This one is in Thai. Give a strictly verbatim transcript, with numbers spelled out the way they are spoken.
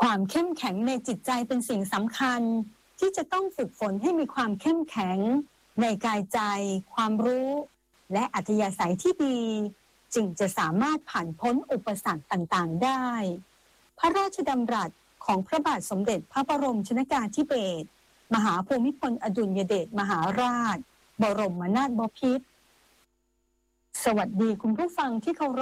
ความเข้มแข็งในจิตใจเป็นสิ่งสำคัญที่จะต้องฝึกฝนให้มีความเข้มแข็งในกายใจความรู้และอัธยาศัยที่ดีจึงจะสามารถผ่านพ้นอุปสรรคต่างๆได้พระราชดำรัสของพระบาทสมเด็จพระบรมชนกาธิเบศรมหาภูมิพลอดุลยเดชมหาราชบรมนาถบพิตรสวัสดีคุณผู้ฟังที่เคารพ